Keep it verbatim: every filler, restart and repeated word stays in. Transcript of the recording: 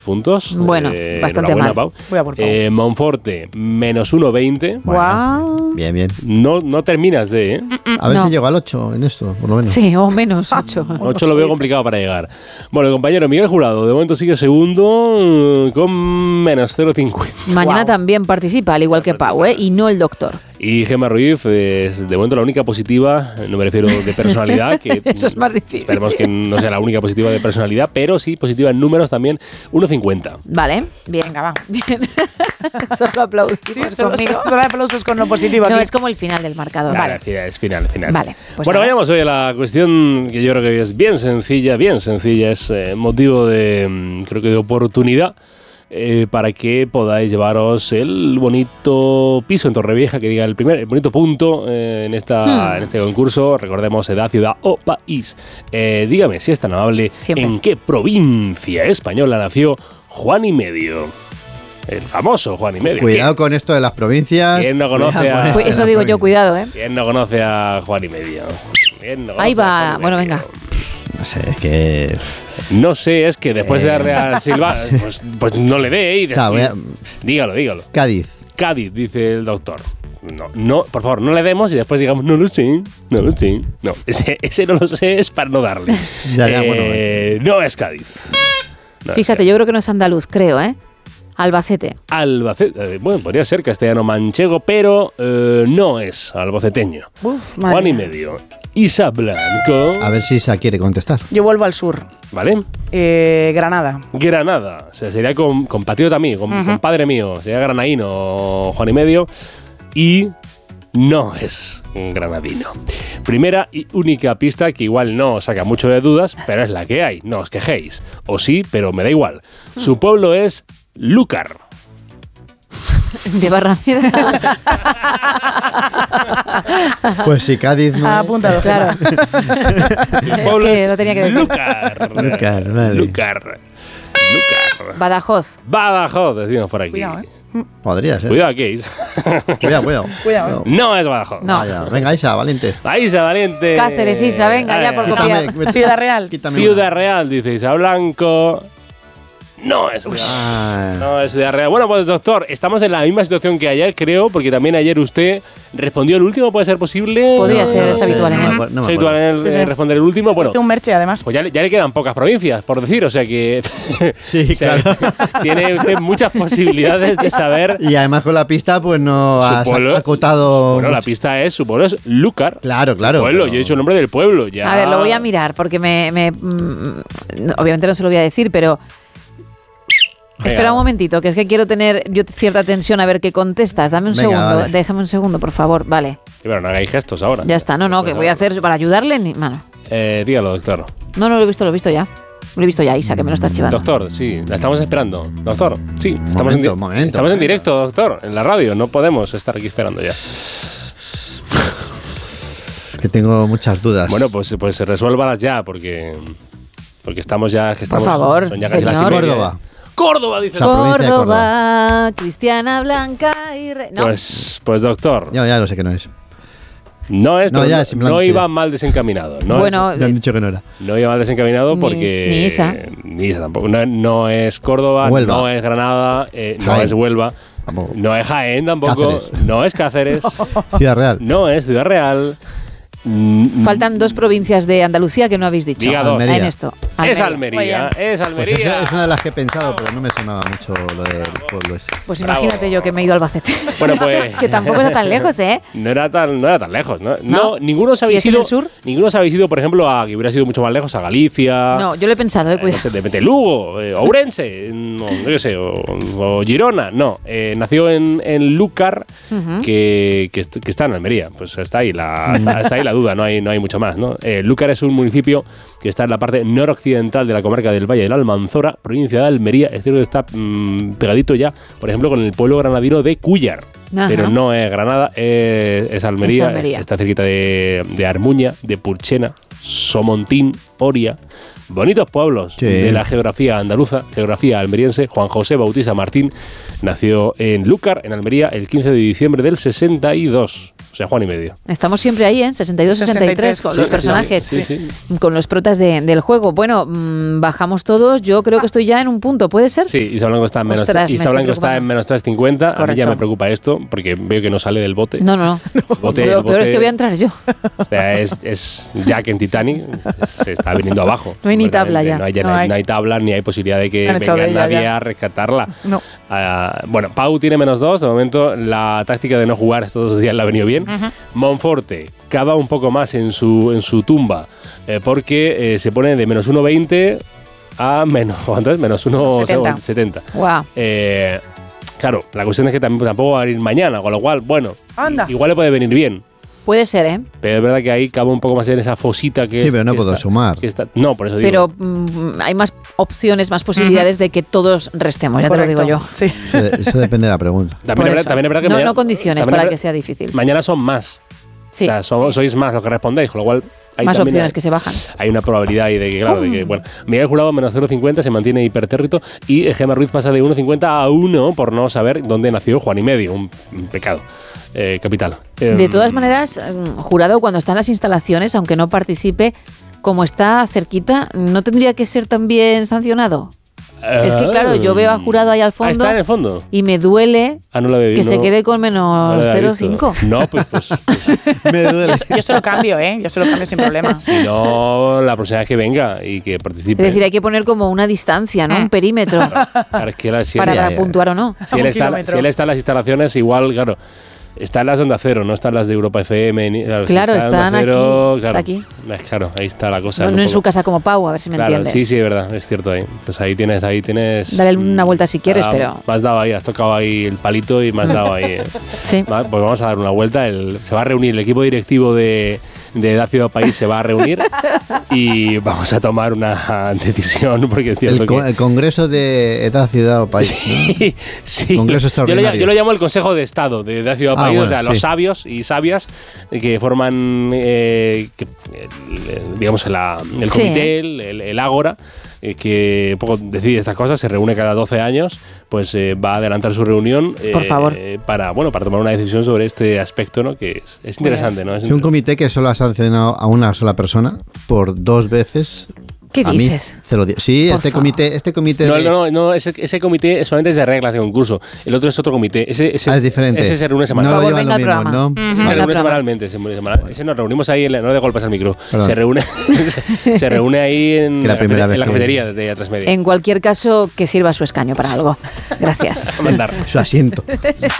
puntos. Bueno, eh, bastante mal. Pau. Voy a por Pau. Eh, Monforte, menos uno coma veinte. Bueno, wow. Bien, bien. No, no terminas de, ¿eh? A ver no. si llego al ocho en esto, por lo menos. Sí, o menos ocho. ocho lo veo complicado para llegar. Bueno, el compañero Miguel Jurado, de momento sigue segundo eh, con menos cero coma cincuenta. Mañana Wow. también participa, al igual que Pau, ¿eh? Y no el doctor. Y Gemma Ruiz es de momento la única positiva, no me refiero de personalidad, que Eso es más difícil. Esperemos que no sea la única positiva de personalidad, pero sí positiva en números también, uno coma cincuenta. Vale, bien. Venga, va. Bien. Solo aplaudimos Sí, solo, conmigo. solo, solo aplausos con lo positivo No, aquí. es como el final del marcador. Vale, Vale. es final, final. Vale, pues bueno, nada. vayamos hoy a la cuestión que yo creo que es bien sencilla, bien sencilla, es eh, motivo de, mm, creo que de oportunidad. Eh, para que podáis llevaros el bonito piso en Torrevieja, que diga el primer, el bonito punto eh, en, esta, Hmm. en este concurso. Recordemos edad, ciudad o país. Eh, dígame, si es tan amable, Siempre. ¿en qué provincia española nació Juan y Medio? El famoso Juan y Medio. Cuidado con esto de las provincias. ¿Quién no conoce Cuidado a- con esto Pues de eso las digo yo, provincias. cuidado, ¿eh? ¿Quién no conoce a Juan y Medio? ¿Quién no Ahí conoce a va. Juan y Bueno, Medio? venga. No sé, es que. No sé, es que después de Eh. darle al Silva, pues, pues no le dé y O sea, voy a- dígalo, dígalo. Cádiz. Cádiz, dice el doctor. No, no, por favor, no le demos y después digamos, no lo sé, no lo sé. No, ese, ese no lo sé es para no darle. Ya, ya, Eh, no es Cádiz. No es Fíjate, Cádiz. yo creo que no es andaluz, creo, ¿eh? Albacete. Albacete, eh, bueno, podría ser castellano-manchego, pero eh, no es albaceteño. Uf, madre Juan y mía. Medio. Isa Blanco. A ver si Isa quiere contestar. Yo vuelvo al sur. ¿Vale? Eh, Granada. Granada, o sea, sería con, compatriota mío, con, Ujú. compadre mío, sería granadino, Juan y Medio, y no es un granadino. Primera y única pista que igual no os saca mucho de dudas, pero es la que hay, no os quejéis. O sí, pero me da igual. Su pueblo es Lúcar. De Barrameda. Pues si Cádiz no. Ah, es- apuntado. Claro. Su Es pueblo que lo tenía que decir. Lúcar. Lúcar, vale. Lúcar. Lúcar. Badajoz. Badajoz, decimos por aquí. Cuidado, ¿eh? Podría ser. Cuidado, Keis. Cuidado, cuidado. Cuidado, No. No es Badajoz. No. Vaya, venga, Isa, valiente. Isa Valiente. Cáceres, Isa, venga, ya por Ay, copiar. Quítame- Ciudad Real. quítame Ciudad una. Real, dice Isa Blanco. No es Ciudad Ah, No es Ciudad Real. Bueno, pues doctor, estamos en la misma situación que ayer, creo, porque también ayer usted respondió el último, ¿puede ser posible? Podría no, ser, no es sé, habitual en no me él. acuerdo, no me ¿Es habitual en acuerdo. él, Sí, eh, sí. responder el último? Bueno, Hice un merche, además. pues ya, le- ya le quedan pocas provincias, por decir, o sea que... Sí, o sea, claro. tiene usted muchas posibilidades de saber... Y además con la pista, pues no Su has pueblo- acotado. Bueno, la mucho. pista es, su pueblo es Lúcar. Claro, claro. Pueblo, pero- yo he dicho el nombre del pueblo. Ya. A ver, lo voy a mirar porque me, me- mm, no, obviamente no se lo voy a decir, pero Venga. espera un momentito, que es que quiero tener yo cierta tensión a ver qué contestas. Dame un Venga, segundo, vale. déjame un segundo, por favor. Vale, Sí, pero no hagáis gestos ahora. ya está. No, no, que voy a hacer para ayudarle. Ni, mano. Eh, dígalo, doctor. No, no lo he visto, lo he visto ya. Lo he visto ya, Isa, que me lo estás chivando. Doctor, sí, la estamos esperando. Doctor, sí, estamos, Momento, en, di- momento, estamos en momento. directo, doctor, en la radio. No podemos estar aquí esperando ya. Es que tengo muchas dudas. Bueno, pues, pues resuélvalas ya, porque, porque estamos ya. Que estamos, favor, son ya casi las señor. y media. Córdoba. Córdoba, dice. O sea, provincia de Córdoba, Cristiana Blanca y... Re- no, Pues, pues doctor, Ya, ya lo sé que no es. no es, No, pero ya, no, si me lo han no dicho iba ya. mal desencaminado. No bueno, es- Me han dicho que no era. no iba mal desencaminado Ni- porque. ni Isa. Ni Isa tampoco. No, no es Córdoba, Huelva. no es Granada, eh, no Jaén. es Huelva, Tampoco. no es Jaén tampoco, Cáceres. no es Cáceres, Ciudad Real. no es Ciudad Real. Mm, faltan dos provincias de Andalucía que no habéis dicho. Diga dos. Almería. En esto. Es Almería. Almería, es Pues Almería. esa es una de las que he pensado, pero no me sonaba mucho lo del pueblo ese. Pues Bravo. imagínate yo que me he ido a Albacete. Bueno, pues. Que tampoco está tan lejos, ¿eh? No era tan, no era tan lejos, ¿no? ¿No? No, ninguno se Si había es en ido. el sur. Ninguno se había ido, por ejemplo, a que hubiera sido mucho más lejos, a Galicia. No, yo lo he pensado, eh, eh, no cuidado. sé, de repente Lugo, eh, Ourense, no, no qué sé, o, o Girona. No, eh, nació en, en Lúcar, Ujú. que, que, est- que está en Almería. Pues está ahí la, está, está ahí la duda, no hay, no hay mucho más, ¿no? Eh, Lúcar es un municipio que está en la parte noroccidental de la comarca del Valle del Almanzora, provincia de Almería. Es decir, que está mm, pegadito ya, por ejemplo, con el pueblo granadino de Cúllar. Ajá. Pero no es Granada, es, es Almería, Es Almería. está cerquita de, de Armuña, de Purchena, Somontín, Oria, bonitos pueblos Sí. de la geografía andaluza, geografía almeriense. Juan José Bautista Martín nació en Lúcar, en Almería, el quince de diciembre del sesenta y dos. O sea, Juan y medio. Estamos siempre ahí, ¿eh? sesenta y dos sesenta y tres, con Sí, los sí, personajes, sí, sí. con los protas de- del juego. Bueno, mmm, bajamos todos. Yo creo que estoy ya en un punto, ¿puede ser? Sí, Isa Blanco está en menos, Ostras, me Isa estoy Blanco está preocupando. en menos tres cincuenta. A mí ya Correcto. me preocupa esto, porque veo que no sale del bote. No, no, no. El bote- Lo el peor es bote- que voy a entrar yo. O sea, es, es Jack en Titanic, se está viniendo abajo. No hay ni tabla ya. No hay, ya No no hay, hay. no hay tabla, ni hay posibilidad de que Han echado venga de ella nadie ya. a rescatarla. No. Ah, bueno, Pau tiene menos dos. De momento, la táctica de no jugar estos dos días le ha venido bien. Monforte cava un poco más en su, en su tumba, eh, porque eh, se pone de menos uno veinte a menos, ¿cuánto es? Menos uno setenta. Guau. Eh, claro, la cuestión es que tampoco, tampoco va a venir mañana, con lo cual, bueno, Anda. igual le puede venir bien. Puede ser, ¿eh? Pero es verdad que ahí cava un poco más en esa fosita que Sí, es- pero no que puedo está- sumar. que está- no, por eso digo. Pero mm, hay más opciones, más posibilidades de que todos restemos, ya te lo digo yo. Sí. Eso, eso depende de la pregunta. también, Por es verdad, eso. también es verdad que no, mañana, no condiciones también para es que ver- sea difícil. mañana son más. Sí, O sea, somos- sois más los que respondéis, con lo cual hay más también opciones hay- que se bajan. Hay una probabilidad ahí de que, claro, de que, bueno, Miguel Jurado menos cero coma cincuenta se mantiene hipertérrito y Gemma Ruiz pasa de uno coma cincuenta a uno por no saber dónde nació Juan y medio, un, un pecado eh, capital. De Em, todas maneras, mm, Jurado, cuando está en las instalaciones, aunque no participe, como está cerquita, ¿no tendría que ser también sancionado? Es que, claro, yo veo a Jurado ahí al Ah, fondo está en el fondo. y me duele Ah, no lo había que visto. se quede con No menos lo había cero coma visto. cinco. No, pues, pues, pues Me duele. Yo se lo cambio, ¿eh? Yo se lo cambio sin problema. si no, la próxima vez que venga y que participe. Es decir, hay que poner como una distancia, ¿no? Un perímetro Claro, es que ahora, si, para él, ya, ya. puntuar o no. si él Un está, kilómetro. si él está en las instalaciones, igual, claro, está en las de Onda Cero, no está en las de Europa F M. Ni, claro, si Claro, está en Onda están Cero, aquí, Claro, está aquí. es- Claro, ahí está la cosa. No, un no en poco- su casa como Pau, a ver si me Claro, entiendes. sí, sí, es verdad, es cierto ahí. Pues ahí tienes, ahí tienes. Dale una vuelta si quieres, ah, pero- Me has dado ahí, has tocado ahí el palito y me has dado ahí. eh. Sí. Va, pues vamos a dar una vuelta. El- se va a reunir el equipo directivo de, de Edad Ciudad País, se va a reunir y vamos a tomar una decisión porque es cierto El, co- que. el Congreso de Edad, Ciudad o País. ¿no? Sí, sí. Congreso Yo lo, ll- extraordinario. yo lo llamo el Consejo de Estado de Edad Ciudad Ah, País, bueno, o sea, los sí. sabios y sabias que forman, eh, que, el- digamos, la- el Sí. comité, el, el- el ágora, eh, que un poco decide estas cosas, se reúne cada doce años, pues eh, va a adelantar su reunión eh, Por favor. para, bueno, para tomar una decisión sobre este aspecto, ¿no? Que es, es interesante, ¿no? Es Es un comité que solo ha sancionado a una sola persona por dos veces. ¿Qué a dices? Mí, cero di- sí, Por este favor. comité, este comité No, de- no, no, no, ese, ese comité solamente es de reglas de concurso. El otro es otro comité. Ese, ese, Ah, es diferente. Ese se reúne No semanalmente. lo Por favor, llevan venga lo al mismo, programa. ¿no? Ujú. Se Venga, reúne programa. semanalmente, se reúne semanal- Ese nos reunimos ahí, en la- no de golpes al micro. Perdón. Se reúne, se, se reúne ahí en, Que la la, primera cafete- vez en la que- cafetería de A tres Media. En cualquier caso, que sirva su escaño para algo. Gracias. Mandar. Su asiento.